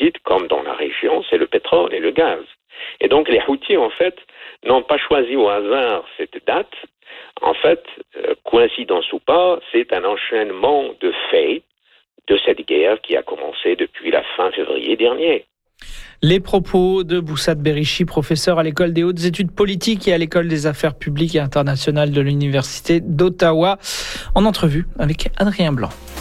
saoudite, comme dans la région, c'est le pétrole et le gaz. Et donc les Houthis, en fait, n'ont pas choisi au hasard cette date. En fait, coïncidence ou pas, c'est un enchaînement de faits de cette guerre qui a commencé depuis la fin février dernier. Les propos de Boussad Berrichi, professeur à l'école des hautes études politiques et à l'école des affaires publiques et internationales de l'université d'Ottawa, en entrevue avec Adrien Blanc.